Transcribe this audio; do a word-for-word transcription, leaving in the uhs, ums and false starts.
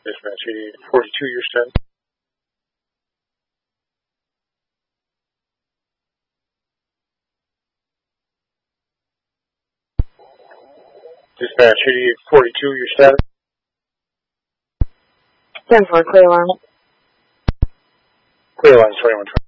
Dispatch eighty-eight forty-two, your status. Dispatch eighty-eight forty-two, your status. ten four, clear line. Clear line twenty-one twenty.